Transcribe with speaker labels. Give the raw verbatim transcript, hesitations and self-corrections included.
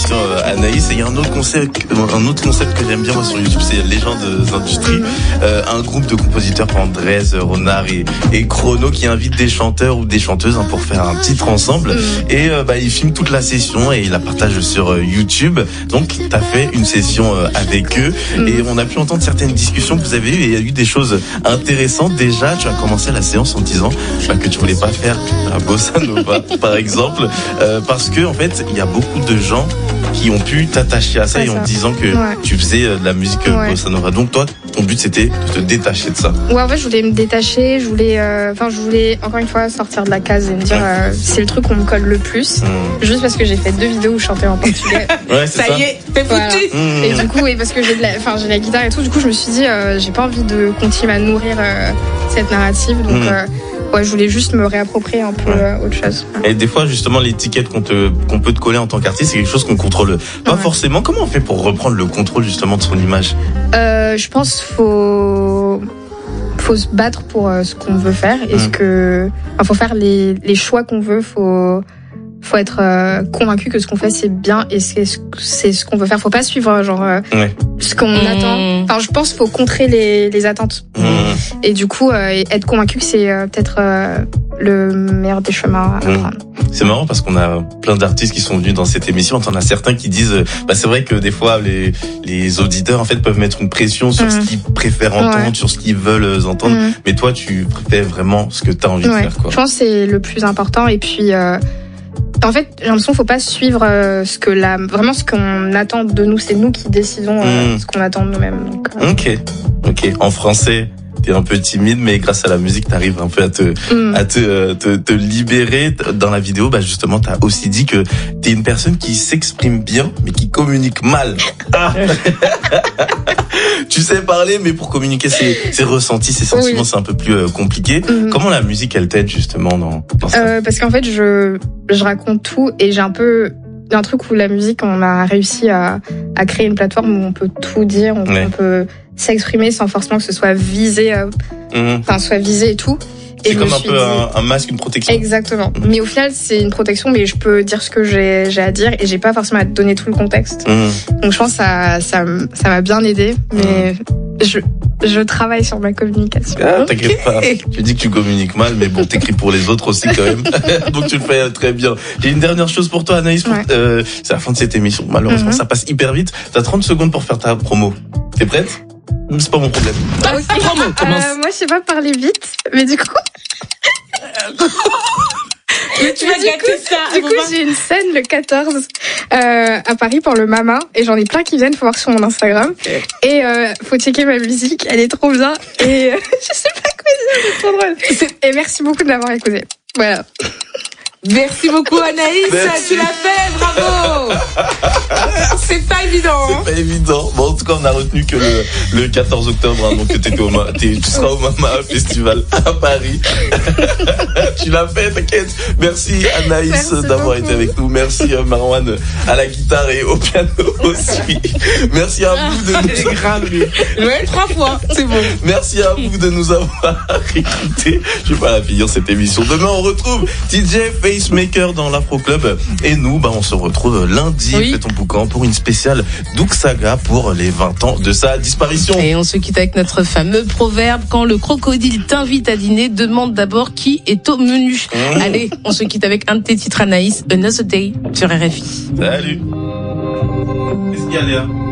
Speaker 1: émission euh, Anaïs. Et il y a un autre concept, un autre concept que j'aime bien moi sur YouTube, c'est Légendes d'Industrie. Euh, un groupe de compositeurs, Andrés, Renard et, et Chrono, qui invitent des chanteurs ou des chanteuses hein, pour faire un titre ensemble. Et euh, bah, ils filment toute la session et ils la partagent sur euh, YouTube. Donc, t'as fait une session euh, avec eux et on a pu entendre certaines discussions que vous avez eues et il y a eu des choses intéressantes. Déjà, tu as commencé la séance en disant bah, que tu voulais pas faire la bossa nova, par exemple, euh, parce que en fait, il y a beaucoup de gens qui ont pu t'attacher à ça c'est et ça. En disant que ouais. tu faisais de la musique ouais. bossa nova. Donc toi, ton but c'était de te détacher de ça.
Speaker 2: Ouais, en fait, je voulais me détacher, je voulais, enfin, euh, je voulais encore une fois sortir de la case et me dire, ouais. euh, c'est le truc qu'on me colle le plus, mmh. juste parce que j'ai fait deux vidéos où je chantais en portugais.
Speaker 1: Ouais, c'est ça,
Speaker 3: ça y est, t'es
Speaker 2: voilà.
Speaker 3: foutu.
Speaker 2: Mmh. Et du coup, et parce que j'ai de la, enfin, j'ai la guitare et tout, du coup, je me suis dit, euh, j'ai pas envie de continuer à nourrir euh, cette narrative, donc. Mmh. Euh, Ouais, je voulais juste me réapproprier un peu ouais. euh, autre chose.
Speaker 1: Et des fois, justement, l'étiquette qu'on te, qu'on peut te coller en tant qu'artiste, c'est quelque chose qu'on contrôle pas ouais. forcément. Comment on fait pour reprendre le contrôle, justement, de son image?
Speaker 2: euh, Je pense qu'il faut, faut se battre pour euh, ce qu'on veut faire. Et mmh. ce que, enfin, faut faire les, les choix qu'on veut. Faut, faut être euh, convaincu que ce qu'on fait, c'est bien et c'est, c'est ce qu'on veut faire. Faut pas suivre, genre, euh, ouais. ce qu'on mmh. attend. Enfin, je pense qu'il faut contrer les, les attentes. Mmh. Et du coup, euh, être convaincu que c'est euh, peut-être euh, le meilleur des chemins à mmh. prendre.
Speaker 1: C'est marrant parce qu'on a plein d'artistes qui sont venus dans cette émission. On en a certains qui disent, bah c'est vrai que des fois les les auditeurs en fait peuvent mettre une pression sur mmh. ce qu'ils préfèrent entendre, ouais. sur ce qu'ils veulent entendre. Mmh. Mais toi, tu préfères vraiment ce que tu as envie ouais. de faire, quoi.
Speaker 2: Je pense que c'est le plus important. Et puis, euh, en fait, j'ai l'impression qu'il faut pas suivre euh, ce que la vraiment ce qu'on attend de nous. C'est nous qui décidons euh, mmh. ce qu'on attend de nous-mêmes. Donc, euh...
Speaker 1: Ok, ok. En français. T'es un peu timide, mais grâce à la musique, t'arrives un peu à te, mmh. à te, te, te libérer. Dans la vidéo, bah, justement, t'as aussi dit que t'es une personne qui s'exprime bien, mais qui communique mal. Ah tu sais parler, mais pour communiquer ses, ses ressentis, ses sentiments, oui. c'est un peu plus euh, compliqué. Mmh. Comment la musique, elle t'aide, justement, dans, dans ça?
Speaker 2: euh, Parce qu'en fait, je, je raconte tout et j'ai un peu, un truc où la musique, on a réussi à, à créer une plateforme où on peut tout dire, on, ouais. on peut s'exprimer sans forcément que ce soit visé, euh, mmh. enfin, soit visé et tout.
Speaker 1: C'est
Speaker 2: et
Speaker 1: comme un peu dit... un, un masque, une protection.
Speaker 2: Exactement. Mmh. Mais au final, c'est une protection, mais je peux dire ce que j'ai, j'ai à dire et j'ai pas forcément à te donner tout le contexte. Mmh. Donc je pense que ça, ça, ça m'a bien aidé, mais mmh. je, je travaille sur ma communication.
Speaker 1: Ah, t'inquiète pas. Tu dis que tu communiques mal, mais bon, t'écris pour les autres aussi quand même. Donc tu le fais très bien. J'ai une dernière chose pour toi, Anaïs. Pour, ouais. euh, c'est la fin de cette émission. Malheureusement, mmh. ça passe hyper vite. T'as trente secondes pour faire ta promo. T'es prête? C'est pas mon problème.
Speaker 2: Okay. Promo, commence. Euh, moi, je sais pas parler vite, mais du coup.
Speaker 3: Mais tu vas gâter ça.
Speaker 2: Du coup, j'ai une scène le quatorze euh, à Paris pour le Mama et j'en ai plein qui viennent, faut voir sur mon Instagram. Okay. Et euh, faut checker ma musique, elle est trop bien. Et euh, je sais pas quoi dire, c'est trop drôle. Et merci beaucoup de l'avoir écouté. Voilà.
Speaker 3: Merci beaucoup Anaïs, merci. Tu l'as fait, bravo. C'est pas évident.
Speaker 1: C'est hein. pas évident. Bon, en tout cas, on a retenu que le, le quatorze octobre, hein, donc t'étais au, t'es, tu seras au Mama Festival à Paris. Tu l'as fait, t'inquiète. Merci Anaïs merci d'avoir beaucoup. été avec nous. Merci Marwan à la guitare et au piano aussi. Merci à vous de nous.
Speaker 3: C'est grave lui. Ouais, trois fois, c'est bon.
Speaker 1: Merci à vous de nous avoir écoutés. Je vais pas la finir cette émission. Demain, on retrouve D J Pacemaker dans l'Afro Club et nous, bah, on se retrouve lundi, oui. Fais ton boucan pour une spéciale Doug Saga pour les vingt ans de sa disparition.
Speaker 3: Et on se quitte avec notre fameux proverbe: quand le crocodile t'invite à dîner, demande d'abord qui est au menu. Mmh. Allez, on se quitte avec un de tes titres, Anaïs, Another Day sur R F I.
Speaker 1: Salut. Qu'est-ce qu'il y a, Léa?